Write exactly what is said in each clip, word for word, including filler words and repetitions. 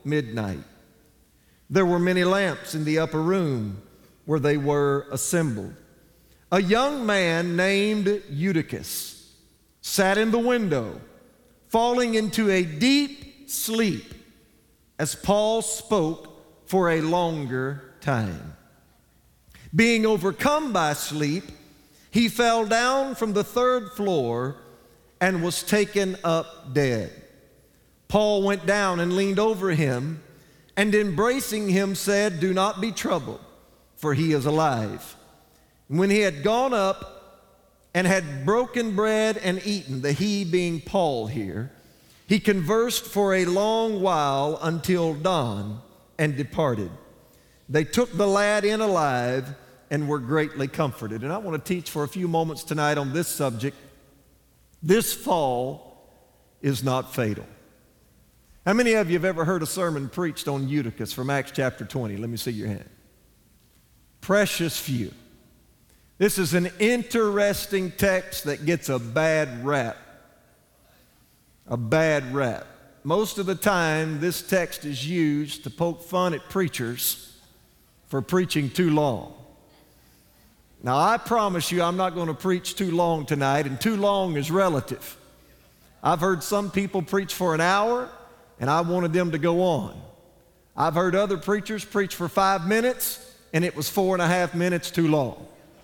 midnight. There were many lamps in the upper room where they were assembled. A young man named Eutychus sat in the window, falling into a deep sleep as Paul spoke for a longer time. Being overcome by sleep, he fell down from the third floor and was taken up dead. Paul went down and leaned over him, and embracing him said, "Do not be troubled, for he is alive." And when he had gone up and had broken bread and eaten, the he being Paul here, he conversed for a long while until dawn and departed. They took the lad in alive and were greatly comforted. And I want to teach for a few moments tonight on this subject. This fall is not fatal. How many of you have ever heard a sermon preached on Eutychus from Acts chapter twenty? Let me see your hand. Precious few. This is an interesting text that gets a bad rap. A bad rap. Most of the time, this text is used to poke fun at preachers for preaching too long. Now, I promise you I'm not going to preach too long tonight, and too long is relative. I've heard some people preach for an hour, and I wanted them to go on. I've heard other preachers preach for five minutes, and it was four and a half minutes too long.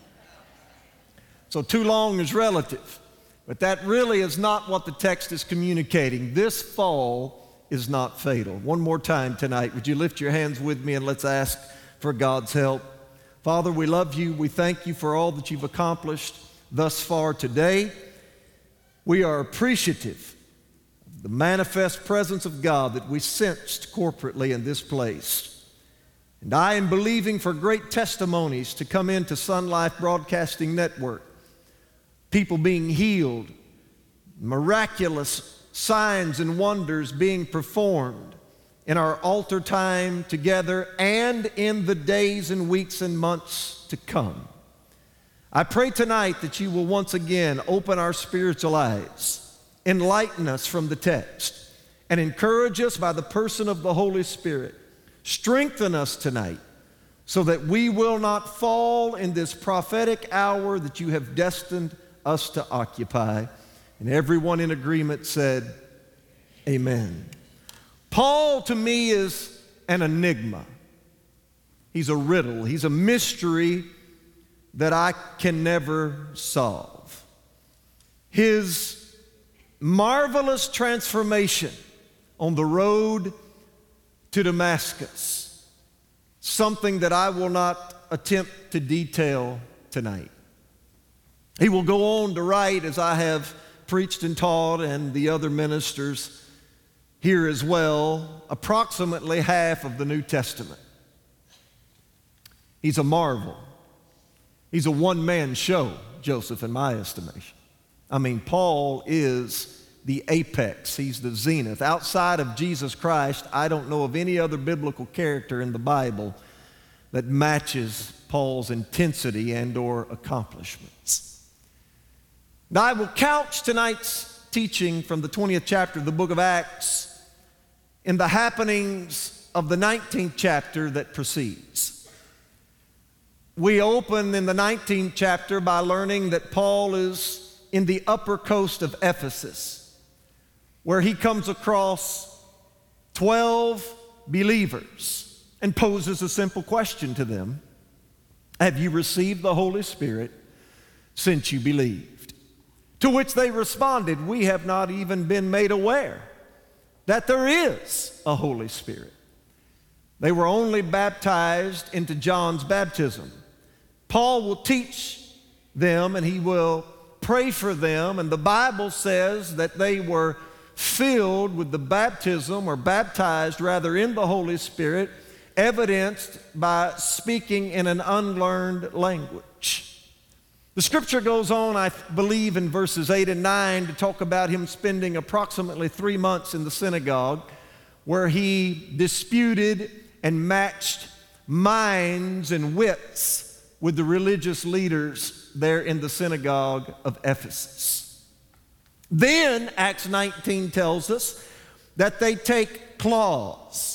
So too long is relative. But that really is not what the text is communicating. This fall is not fatal. One more time tonight, would you lift your hands with me and let's ask for God's help. Father, we love you. We thank you for all that you've accomplished thus far today. We are appreciative of the manifest presence of God that we sensed corporately in this place. And I am believing for great testimonies to come into Sun Life Broadcasting Network. People being healed, miraculous signs and wonders being performed in our altar time together and in the days and weeks and months to come. I pray tonight that you will once again open our spiritual eyes, enlighten us from the text, and encourage us by the person of the Holy Spirit. Strengthen us tonight so that we will not fall in this prophetic hour that you have destined us to occupy. And everyone in agreement said, amen. Paul to me is an enigma. He's a riddle. He's a mystery that I can never solve. His marvelous transformation on the road to Damascus, something that I will not attempt to detail tonight. He will go on to write, as I have preached and taught, and the other ministers here as well, approximately half of the New Testament. He's a marvel. He's a one-man show, Joseph, in my estimation. I mean, Paul is the apex. He's the zenith. Outside of Jesus Christ, I don't know of any other biblical character in the Bible that matches Paul's intensity and or accomplishments. Now, I will couch tonight's teaching from the twentieth chapter of the book of Acts in the happenings of the nineteenth chapter that precedes. We open in the nineteenth chapter by learning that Paul is in the upper coast of Ephesus, where he comes across twelve believers and poses a simple question to them. Have you received the Holy Spirit since you believed? To which they responded, we have not even been made aware that there is a Holy Spirit. They were only baptized into John's baptism. Paul will teach them and he will pray for them, and the Bible says that they were filled with the baptism, or baptized rather, in the Holy Spirit, evidenced by speaking in an unlearned language. The scripture goes on, I believe, in verses eight and nine to talk about him spending approximately three months in the synagogue, where he disputed and matched minds and wits with the religious leaders there in the synagogue of Ephesus. Then Acts nineteen tells us that they take claws